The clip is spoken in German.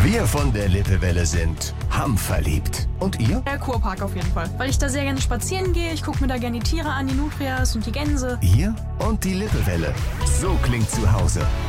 Wir von der Lippewelle sind hamverliebt. Und ihr? Der Kurpark auf jeden Fall. Weil ich da sehr gerne spazieren gehe. Ich gucke mir da gerne die Tiere an, die Nutrias und die Gänse. Ihr und die Lippewelle. So klingt zu Hause.